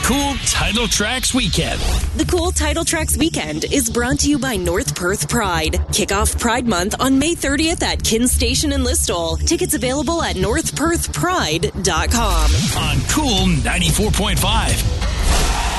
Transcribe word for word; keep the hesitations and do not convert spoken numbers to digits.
Cool Title Tracks Weekend. The Cool Title Tracks Weekend is brought to you by North Perth Pride. Kick off Pride Month on May thirtieth at Kin Station in Listowel. Tickets available at north perth pride dot com. On Cool ninety-four point five.